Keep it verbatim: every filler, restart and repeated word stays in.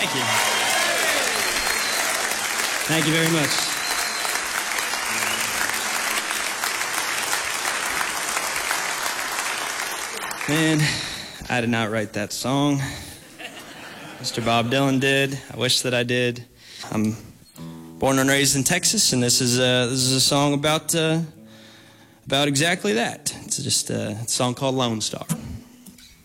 Thank you. Thank you very much. Man, I did not write that song. Mister Bob Dylan did. I wish that I did. I'm born and raised in Texas, and this is a, this is a song about uh, about exactly that. It's just a, a song called Lone Star.